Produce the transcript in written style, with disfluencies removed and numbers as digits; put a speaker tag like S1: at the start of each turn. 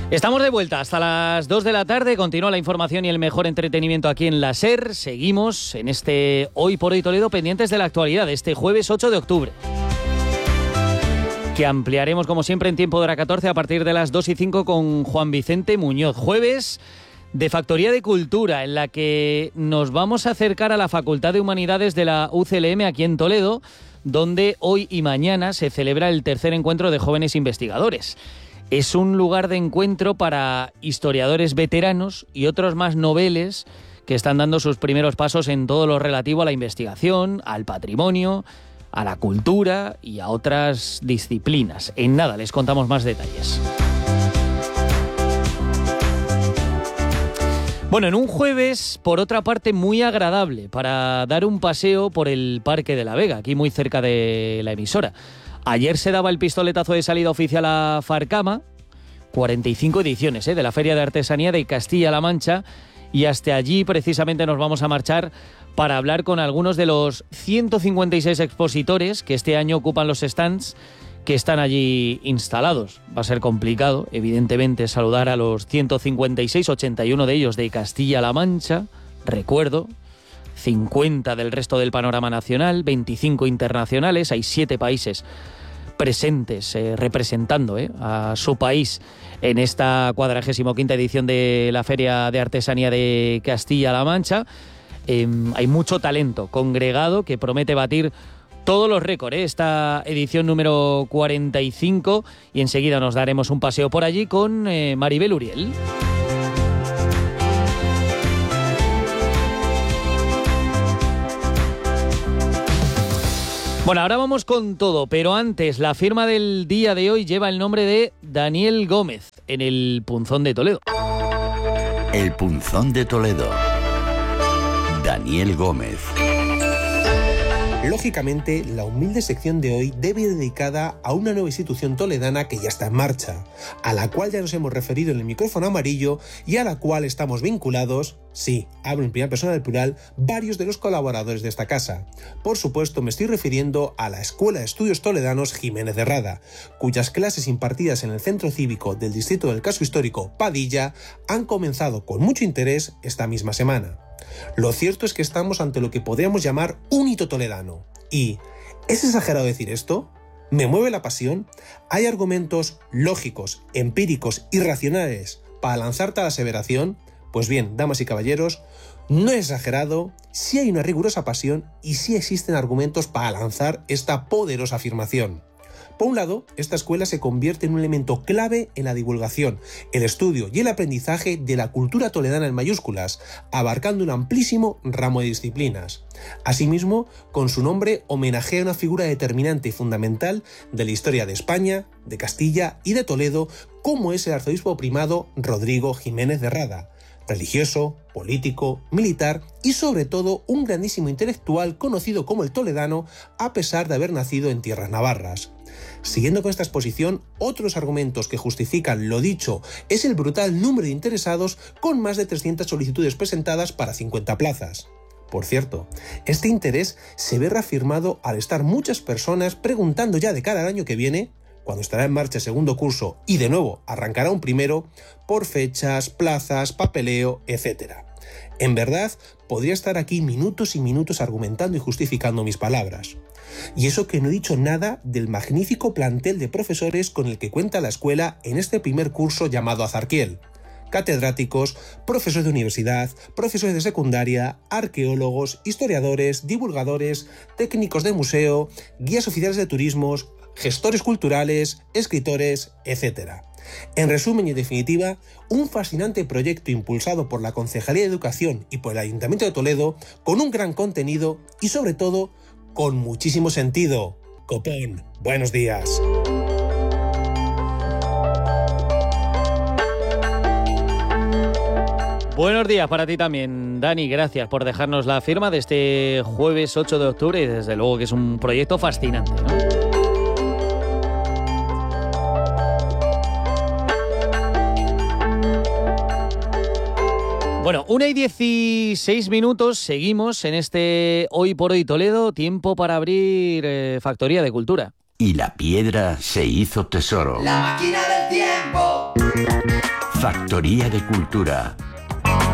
S1: Estamos de vuelta hasta las 2 de la tarde, continúa la información y el mejor entretenimiento aquí en la SER. Seguimos en este Hoy por Hoy Toledo pendientes de la actualidad, este jueves 8 de octubre. Que ampliaremos como siempre en tiempo de hora 14 a partir de las 2:05 con Juan Vicente Muñoz. Jueves de Factoría de Cultura, en la que nos vamos a acercar a la Facultad de Humanidades de la UCLM aquí en Toledo, donde hoy y mañana se celebra el tercer encuentro de jóvenes investigadores. Es un lugar de encuentro para historiadores veteranos y otros más noveles que están dando sus primeros pasos en todo lo relativo a la investigación, al patrimonio, a la cultura y a otras disciplinas. En nada, les contamos más detalles. Bueno, en un jueves, por otra parte, muy agradable para dar un paseo por el Parque de la Vega, aquí muy cerca de la emisora. Ayer se daba el pistoletazo de salida oficial a Farcama, 45 ediciones de la Feria de Artesanía de Castilla-La Mancha, y hasta allí precisamente nos vamos a marchar para hablar con algunos de los 156 expositores que este año ocupan los stands que están allí instalados. Va a ser complicado, evidentemente, saludar a los 156, 81 de ellos de Castilla-La Mancha, recuerdo, 50 del resto del panorama nacional, 25 internacionales, hay 7 países presentes representando a su país en esta 45ª edición de la Feria de Artesanía de Castilla-La Mancha. Hay mucho talento congregado que promete batir todos los récords, esta edición número 45, y enseguida nos daremos un paseo por allí con Maribel Uriel. Bueno, ahora vamos con todo, pero antes, la firma del día de hoy lleva el nombre de Daniel Gómez, en el Punzón de Toledo.
S2: El Punzón de Toledo. Daniel Gómez.
S3: Lógicamente, la humilde sección de hoy debe ir dedicada a una nueva institución toledana que ya está en marcha, a la cual ya nos hemos referido en el micrófono amarillo y a la cual estamos vinculados, sí, hablo en primera persona del plural, varios de los colaboradores de esta casa. Por supuesto, me estoy refiriendo a la Escuela de Estudios Toledanos Jiménez de Rada, cuyas clases impartidas en el Centro Cívico del Distrito del Casco Histórico Padilla han comenzado con mucho interés esta misma semana. Lo cierto es que estamos ante lo que podríamos llamar un hito toledano. ¿Y es exagerado decir esto? ¿Me mueve la pasión? ¿Hay argumentos lógicos, empíricos y racionales para lanzar tal aseveración? Pues bien, damas y caballeros, no es exagerado, sí hay una rigurosa pasión y sí existen argumentos para lanzar esta poderosa afirmación. Por un lado, esta escuela se convierte en un elemento clave en la divulgación, el estudio y el aprendizaje de la cultura toledana en mayúsculas, abarcando un amplísimo ramo de disciplinas. Asimismo, con su nombre homenajea a una figura determinante y fundamental de la historia de España, de Castilla y de Toledo, como es el arzobispo primado Rodrigo Jiménez de Rada. Religioso, político, militar y sobre todo un grandísimo intelectual conocido como el toledano a pesar de haber nacido en tierras navarras. Siguiendo con esta exposición, otros argumentos que justifican lo dicho es el brutal número de interesados con más de 300 solicitudes presentadas para 50 plazas. Por cierto, este interés se ve reafirmado al estar muchas personas preguntando ya de cara al año que viene, cuando estará en marcha el segundo curso y de nuevo arrancará un primero, por fechas, plazas, papeleo, etc. En verdad, podría estar aquí minutos y minutos argumentando y justificando mis palabras. Y eso que no he dicho nada del magnífico plantel de profesores con el que cuenta la escuela en este primer curso llamado Azarquiel. Catedráticos, profesores de universidad, profesores de secundaria, arqueólogos, historiadores, divulgadores, técnicos de museo, guías oficiales de turismos, gestores culturales, escritores, etc. En resumen y en definitiva, un fascinante proyecto impulsado por la Concejalía de Educación y por el Ayuntamiento de Toledo, con un gran contenido y sobre todo, con muchísimo sentido. Copón, buenos días.
S1: Buenos días para ti también, Dani. Gracias por dejarnos la firma de este jueves 8 de octubre y desde luego que es un proyecto fascinante, ¿no? Bueno, 1:16, seguimos en este Hoy por Hoy Toledo, tiempo para abrir Factoría de Cultura.
S2: Y la piedra se hizo tesoro.
S4: La máquina del tiempo.
S2: Factoría de Cultura.